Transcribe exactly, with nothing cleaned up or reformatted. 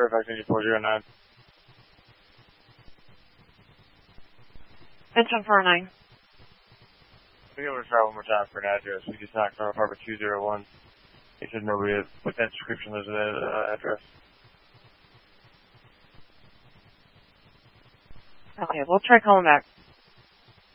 Fairfax engine four zero nine. Engine four nine. Be able to try one more time for an address. We just knocked on apartment two zero one. He said nobody with that description lives in that uh, address. Okay, we'll try calling back.